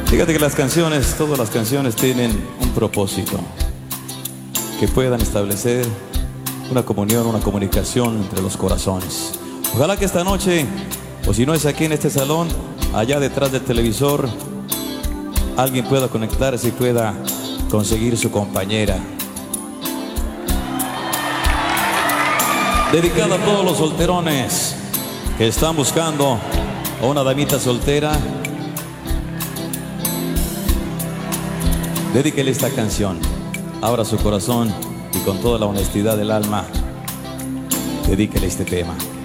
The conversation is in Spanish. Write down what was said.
Fíjate que las canciones, todas las canciones tienen un propósito, que puedan establecer una comunión, una comunicación entre los corazones. Ojalá que esta noche, o si no es aquí en este salón, allá detrás del televisor, alguien pueda conectarse y pueda conseguir su compañera. Dedicada a todos los solterones que están buscando a una damita soltera. Dedíquele esta canción. Abra su corazón y con toda la honestidad del alma, dedíquele este tema.